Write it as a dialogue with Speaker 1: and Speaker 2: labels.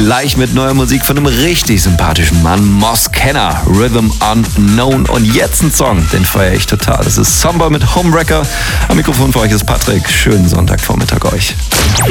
Speaker 1: gleich mit neuer Musik von einem richtig sympathischen Mann, Moss Kenner, Rhythm Unknown. Und jetzt ein Song, den feiere ich total. Das ist Somber mit Homewrecker. Am Mikrofon für euch ist Patrick. Schönen Sonntagvormittag euch.